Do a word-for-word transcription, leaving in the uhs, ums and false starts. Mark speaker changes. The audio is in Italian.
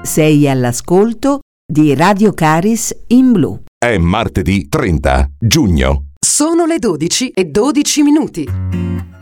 Speaker 1: Sei all'ascolto di Radio Caris in blu.
Speaker 2: È martedì trenta giugno.
Speaker 3: Sono le dodici e dodici minuti.